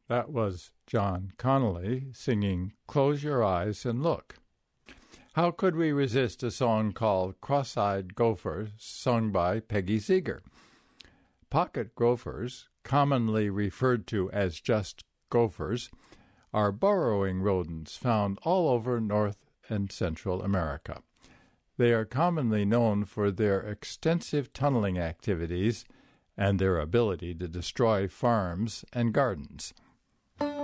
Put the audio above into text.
That was John Connolly singing Close Your Eyes and Look. How could we resist a song called Cross-Eyed Gopher, sung by Peggy Seeger? Pocket gophers, commonly referred to as just gophers, are burrowing rodents found all over North and Central America. They are commonly known for their extensive tunneling activities and their ability to destroy farms and gardens.